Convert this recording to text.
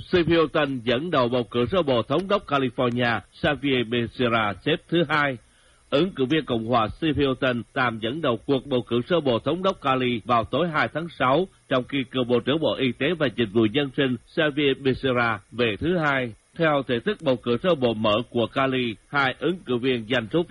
Steve Hilton dẫn đầu bầu cử sơ bộ thống đốc California, Xavier Becerra xếp thứ hai. Ứng cử viên Cộng hòa Steve Hilton tạm dẫn đầu cuộc bầu cử sơ bộ thống đốc Cali vào tối 2 tháng 6, trong khi cựu Bộ trưởng Bộ Y tế và Dịch vụ Dân sinh Xavier Becerra về thứ hai. Theo thể thức bầu cử sơ bộ mở của Cali, hai ứng cử viên giành số